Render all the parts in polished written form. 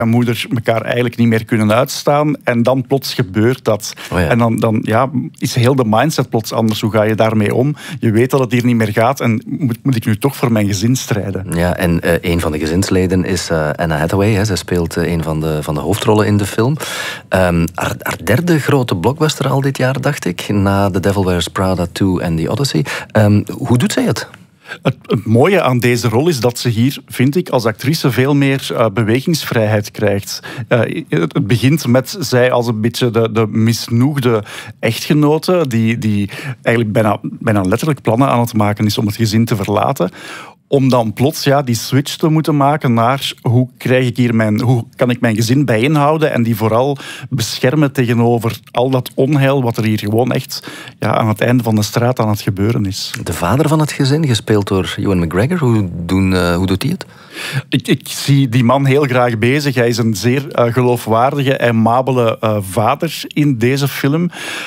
en moeder elkaar eigenlijk niet meer kunnen uitstaan. En dan plots gebeurt dat. Oh ja. En dan is heel de mindset plots anders. Hoe ga je daarmee om? Je weet dat het hier niet meer gaat en moet ik nu toch voor mijn gezin strijden? Ja, en een van de gezinsleden is Anna Hathaway. Hè. Zij speelt een van de hoofdrollen in de film. Haar derde grote blockbuster al dit jaar, dacht ik. Na The Devil Wears Prada 2 en The Odyssey. Hoe doet zij het? Het mooie aan deze rol is dat ze hier, vind ik, als actrice veel meer bewegingsvrijheid krijgt. Het begint met zij als een beetje de misnoegde echtgenote die eigenlijk bijna letterlijk plannen aan het maken is om het gezin te verlaten. Om dan plots die switch te moeten maken naar hoe kan ik mijn gezin bijeenhouden en die vooral beschermen tegenover al dat onheil wat er hier gewoon echt aan het einde van de straat aan het gebeuren is. De vader van het gezin, gespeeld door Ewan McGregor, hoe doet hij het? Ik zie die man heel graag bezig. Hij is een zeer geloofwaardige en amabele vader in deze film.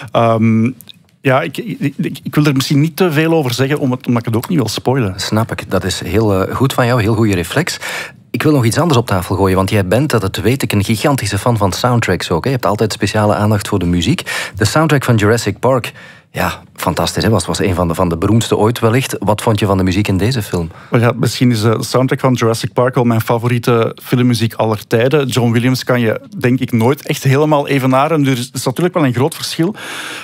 Ja, ik wil er misschien niet te veel over zeggen, omdat ik het ook niet wil spoilen. Snap ik. Dat is heel goed van jou, heel goede reflex. Ik wil nog iets anders op tafel gooien, want jij bent, dat weet ik, een gigantische fan van soundtracks ook. Hè? Je hebt altijd speciale aandacht voor de muziek. De soundtrack van Jurassic Park, ja, fantastisch. Hè? Was een van de beroemdste ooit wellicht. Wat vond je van de muziek in deze film? Misschien is de soundtrack van Jurassic Park wel mijn favoriete filmmuziek aller tijden. John Williams kan je, denk ik, nooit echt helemaal evenaren. Er is natuurlijk wel een groot verschil.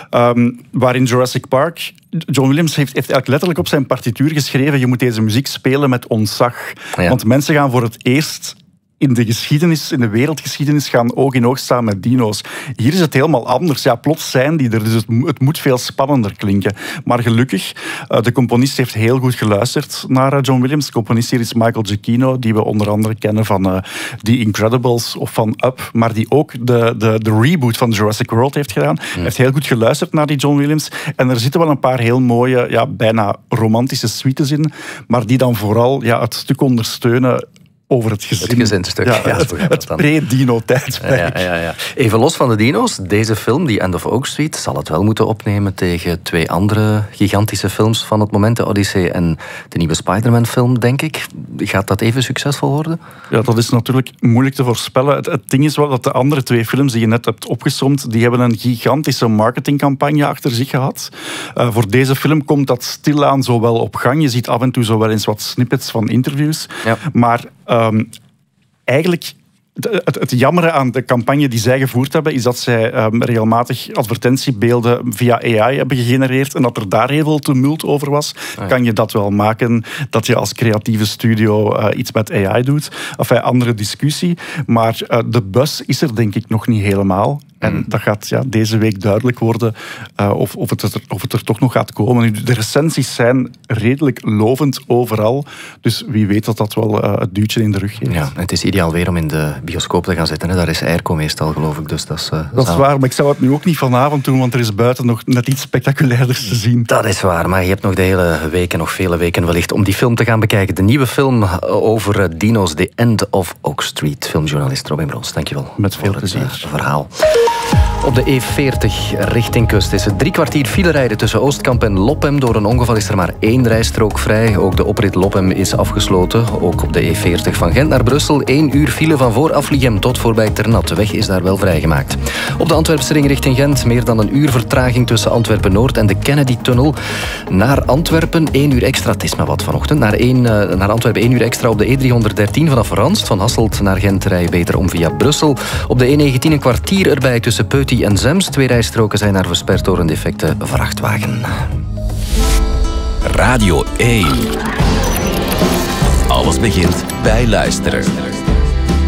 Waarin Jurassic Park... John Williams heeft eigenlijk letterlijk op zijn partituur geschreven: je moet deze muziek spelen met ontzag. Ja. Want mensen gaan voor het eerst in de wereldgeschiedenis gaan oog in oog staan met dino's. Hier is het helemaal anders. Ja, plots zijn die er, dus het moet veel spannender klinken. Maar gelukkig, de componist heeft heel goed geluisterd naar John Williams. De componist hier is Michael Giacchino, die we onder andere kennen van The Incredibles of van Up, maar die ook de reboot van Jurassic World heeft gedaan. Hij heeft heel goed geluisterd naar die John Williams. En er zitten wel een paar heel mooie, bijna romantische suites in, maar die dan vooral het stuk ondersteunen over het gezin. Het gezinsstuk. Het pre-dino-tijdsperk. Ja. Even los van de dino's. Deze film, The End of Oak Street, zal het wel moeten opnemen tegen twee andere gigantische films van het moment. De Odyssey en de nieuwe Spider-Man-film, denk ik. Gaat dat even succesvol worden? Ja, dat is natuurlijk moeilijk te voorspellen. Het ding is wel dat de andere twee films die je net hebt opgesomd, die hebben een gigantische marketingcampagne achter zich gehad. Voor deze film komt dat stilaan zo wel op gang. Je ziet af en toe zo wel eens wat snippets van interviews. Ja. Maar eigenlijk, het jammere aan de campagne die zij gevoerd hebben, is dat zij regelmatig advertentiebeelden via AI hebben gegenereerd en dat er daar heel veel tumult over was. Ja. Kan je dat wel maken, dat je als creatieve studio iets met AI doet? Enfin, andere discussie. Maar de buzz is er denk ik nog niet helemaal. En dat gaat deze week duidelijk worden of het er toch nog gaat komen. Nu, de recensies zijn redelijk lovend overal. Dus wie weet dat wel het duwtje in de rug geeft. Ja, het is ideaal weer om in de bioscoop te gaan zitten. Hè. Daar is airco meestal, geloof ik. Dus dat is waar, maar ik zou het nu ook niet vanavond doen, want er is buiten nog net iets spectaculairders te zien. Dat is waar, maar je hebt nog de hele week en nog vele weken wellicht om die film te gaan bekijken. De nieuwe film over dino's, The End of Oak Street. Filmjournalist Robin Brons, dankjewel. Met veel plezier. Het verhaal. Op de E40 richting kust is het 3 kwartier file rijden tussen Oostkamp en Lopem. Door een ongeval is er maar 1 rijstrook vrij. Ook de oprit Lopem is afgesloten. Ook op de E40 van Gent naar Brussel 1 uur file van voor Afligem tot voorbij Ternat. De weg is daar wel vrijgemaakt. Op de Antwerpse ring richting Gent meer dan een uur vertraging tussen Antwerpen-Noord en de Kennedy-tunnel. Naar Antwerpen 1 uur extra. Het is maar wat vanochtend. Naar Antwerpen 1 uur extra op de E313 vanaf Ranst. Van Hasselt naar Gent rij je beter om via Brussel. Op de E19 een kwartier erbij tussen Peuty en Zems. 2 rijstroken zijn daar versperd door een defecte vrachtwagen. Radio 1. Alles begint bij luisteren.